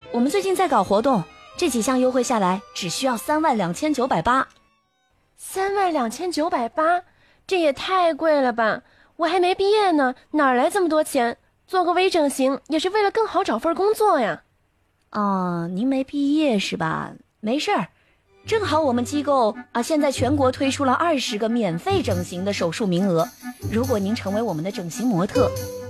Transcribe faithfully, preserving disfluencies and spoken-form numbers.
我们最近在搞活动，这几项优惠下来只需要三万两千九百八。 三万两千九百八，这也太贵了吧！我还没毕业呢，哪来这么多钱？做个微整形也是为了更好找份工作呀。 哦，您没毕业是吧？没事儿，正好我们机构啊，现在全国推出了二十个免费整形的手术名额。如果您成为我们的整形模特，